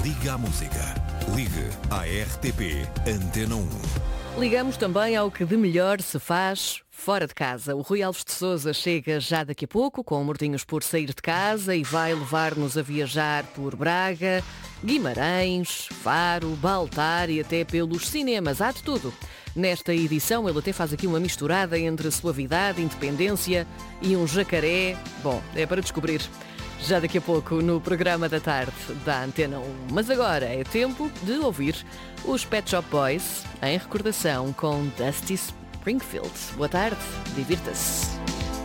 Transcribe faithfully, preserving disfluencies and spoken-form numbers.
Liga à música. Ligue à R T P Antena um. Ligamos também ao que de melhor se faz fora de casa. O Rui Alves de Sousa chega já daqui a pouco, com mordinhos por sair de casa, e vai levar-nos a viajar por Braga, Guimarães, Faro, Baltar e até pelos cinemas. Há de tudo. Nesta edição ele até faz aqui uma misturada entre suavidade, independência e um jacaré. Bom, é para descobrir já daqui a pouco no programa da tarde da Antena um. Mas agora é tempo de ouvir os Pet Shop Boys em recordação com Dusty Springfield. Boa tarde, divirta-se.